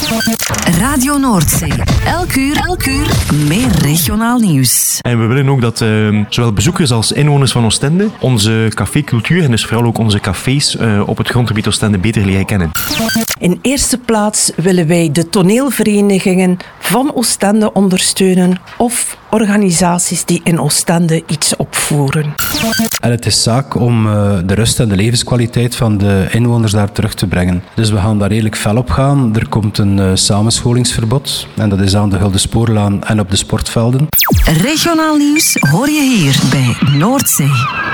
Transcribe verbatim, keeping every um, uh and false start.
Radio Noordzee. Elk uur, elk uur meer regionaal nieuws. En we willen ook dat uh, zowel bezoekers als inwoners van Oostende onze cafécultuur en dus vooral ook onze cafés uh, op het grondgebied Oostende beter leren kennen. In eerste plaats willen wij de toneelverenigingen van Oostende ondersteunen of organisaties die in Oostende iets opvoeren. En het is zaak om uh, de rust en de levenskwaliteit van de inwoners daar terug te brengen. Dus we gaan daar redelijk fel op gaan. Er komt een uh, samenscholingsverbod en dat is aan de Gulden Spoorlaan en op de sportvelden. Regionaal nieuws hoor je hier bij Noordzee.